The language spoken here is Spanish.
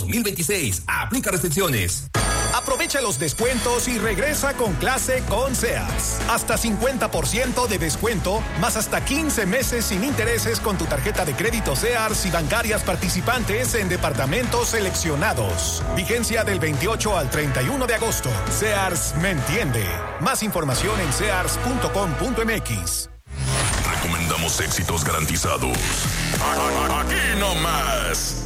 2026. Aplica restricciones. Aprovecha los descuentos y regresa con clase con Sears. Hasta 50% de descuento, más hasta 15 meses sin intereses con tu tarjeta de crédito Sears y bancarias participantes en departamentos seleccionados. Vigencia del 28 al 31 de agosto. Sears me entiende. Más información en sears.com.mx. Recomendamos éxitos garantizados. Aquí nomás.